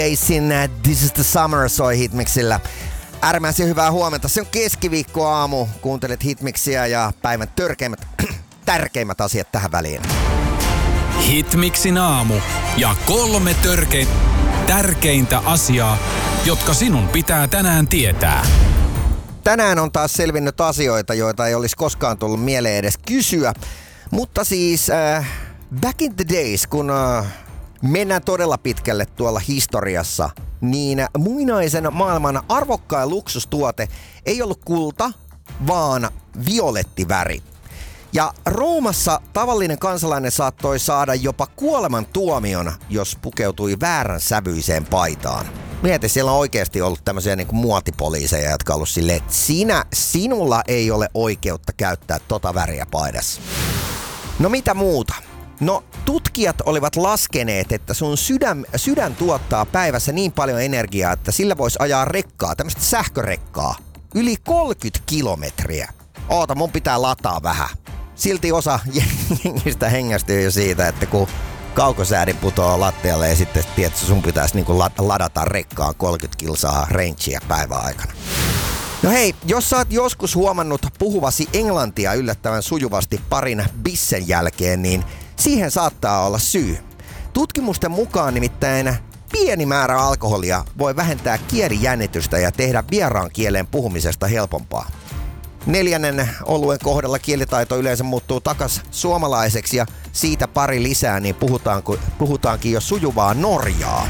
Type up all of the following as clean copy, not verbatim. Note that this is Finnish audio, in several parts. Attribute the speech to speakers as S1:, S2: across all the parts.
S1: Acein This is the Summer soi Hitmixillä. Äärimmäisen hyvää huomenta. Se on keskiviikkoaamu. Kuuntelet Hitmixiä ja päivän tärkeimmät asiat tähän väliin.
S2: Hitmixin aamu ja 3 tärkeintä asiaa, jotka sinun pitää tänään tietää.
S1: Tänään on taas selvinnyt asioita, joita ei olisi koskaan tullut mieleen edes kysyä. Mutta siis back in the days, kun mennään todella pitkälle tuolla historiassa, niin muinaisen maailman arvokkain luksustuote ei ollut kulta, vaan violettiväri. Ja Roomassa tavallinen kansalainen saattoi saada jopa kuolemantuomion, jos pukeutui väärän sävyiseen paitaan. Mieti, siellä on oikeasti ollut tämmöisiä niin kuin muotipoliiseja, jotka on ollut silleen, että sinulla ei ole oikeutta käyttää tota väriä paidassa. No mitä muuta? No tutkijat olivat laskeneet, että sun sydän tuottaa päivässä niin paljon energiaa, että sillä voisi ajaa rekkaa, tämmöistä sähkörekkaa, yli 30 kilometriä. Oota, mun pitää lataa vähän. Silti osa jengistä hengästyy jo siitä, että kun kaukosäädin putoaa lattialle ja sitten tiedät, sun pitäisi niin kuin ladata rekkaan 30 kilsaa rangea päivän aikana. No hei, jos sä oot joskus huomannut puhuvasi englantia yllättävän sujuvasti parin bissen jälkeen, niin siihen saattaa olla syy. Tutkimusten mukaan nimittäin pieni määrä alkoholia voi vähentää kielijännitystä ja tehdä vieraan kielen puhumisesta helpompaa. 4. oluen kohdalla kielitaito yleensä muuttuu takas suomalaiseksi ja siitä pari lisää, niin puhutaankin jo sujuvaa norjaa.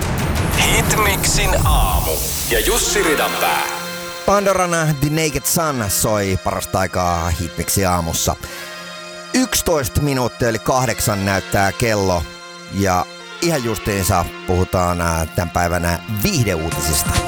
S2: Hitmixin aamu ja Jussi Ridanpää.
S1: Pandoran The Naked Sun soi parasta aikaa Hitmixin aamussa. 11 minuuttia eli 8 näyttää kello ja ihan justiinsa puhutaan tämän päivänä viihdeuutisista.